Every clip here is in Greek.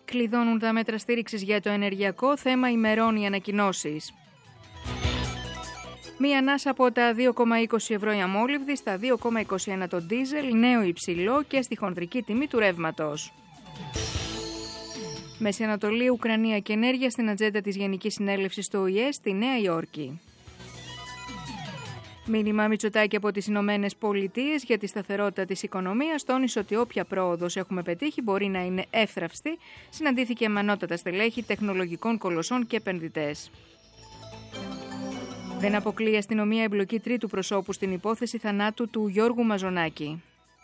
Κλειδώνουν τα μέτρα στήριξης για το ενεργειακό, θέμα ημερών οι ανακοινώσεις. Μία ανάσα από τα 2,20 ευρώ η αμόλυβδη στα 2,21 το ντίζελ, νέο υψηλό και στη χονδρική τιμή του ρεύματος. Μέση Ανατολή, Ουκρανία και ενέργεια στην ατζέντα της Γενικής Συνέλευσης του ΟΗΕ στη Νέα Υόρκη. Μήνυμα Μητσοτάκη από τις Ηνωμένες Πολιτείες για τη σταθερότητα της οικονομίας, τόνισε ότι όποια πρόοδος έχουμε πετύχει μπορεί να είναι εύθραυστη. Συναντήθηκε με ανώτατα στελέχη τεχνολογικών κολοσσών και επενδυτές. Δεν αποκλείει η αστυνομία εμπλοκή τρίτου προσώπου στην υπόθεση θανάτου του Γιώργου Μαζονάκη.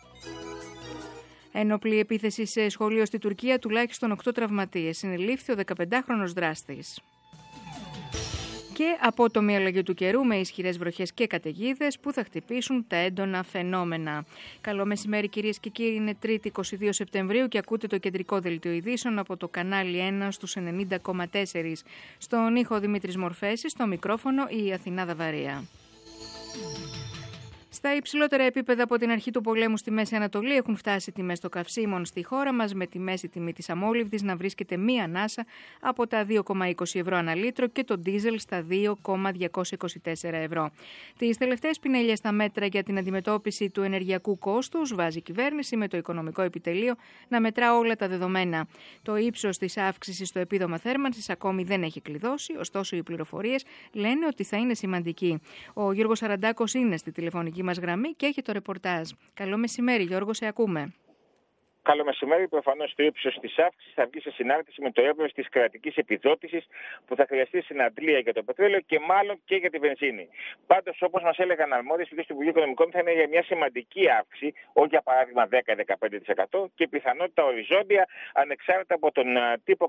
Ένοπλη επίθεση σε σχολείο στη Τουρκία, τουλάχιστον 8 τραυματίες. Συνελήφθη ο 15χρονος δράστης. Και απότομη αλλαγή του καιρού με ισχυρές βροχές και καταιγίδες που θα χτυπήσουν τα έντονα φαινόμενα. Καλό μεσημέρι κυρίες και κύριοι, είναι 3η 22 Σεπτεμβρίου και ακούτε το κεντρικό δελτίο ειδήσεων από το κανάλι 1 στους 90,4. Στον ήχο Δημήτρης Μορφέσης, στο μικρόφωνο η Αθηνά Δαβαρία. Στα υψηλότερα επίπεδα από την αρχή του πολέμου στη Μέση Ανατολή έχουν φτάσει τιμές των καυσίμων στη χώρα μας, με τη μέση τιμή της αμόλυβδης να βρίσκεται μία ανάσα από τα 2,20 ευρώ ανά λίτρο και το ντίζελ στα 2,224 ευρώ. Τις τελευταίες πινελιές στα μέτρα για την αντιμετώπιση του ενεργειακού κόστους βάζει η κυβέρνηση με το Οικονομικό Επιτελείο να μετρά όλα τα δεδομένα. Το ύψος της αύξησης στο επίδομα θέρμανσης ακόμη δεν έχει κλειδώσει, ωστόσο οι πληροφορίες λένε ότι θα είναι σημαντική. Ο Γιώργος Σαραντάκος είναι στη τηλεφωνική μας γραμμή και έχει το ρεπορτάζ. Καλό μεσημέρι, Γιώργο, σε ακούμε. Καλό μεσημέρι. Προφανώς το ύψος της αύξησης θα βγει σε συνάρτηση με το εύρος της κρατικής επιδότησης που θα χρειαστεί στην αντλία για το πετρέλαιο και μάλλον και για τη βενζίνη. Πάντως, όπως μας έλεγαν αρμόδιοι του Υπουργείου Οικονομικών, θα είναι για μια σημαντική αύξηση, όχι για παράδειγμα 10-15% και πιθανότητα οριζόντια ανεξάρτητα από τον τύπο